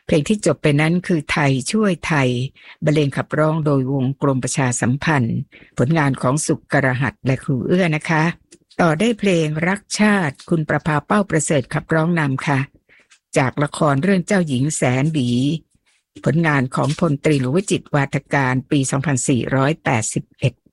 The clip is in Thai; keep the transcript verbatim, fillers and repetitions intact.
เพลงที่จบไปนั้นคือไทยช่วยไทยบรรเลงขับร้องโดยวงกรมประชาสัมพันธ์ผลงานของสุกกรหัสและครูเอื้อนะคะต่อได้เพลงรักชาติคุณประภาเป้าประเสริฐขับร้องนำค่ะจากละครเรื่องเจ้าหญิงแสนดีผลงานของพลตรีหลวงวิจิตรวาทการปีสองพันสี่ร้อยแปดสิบเอ็ด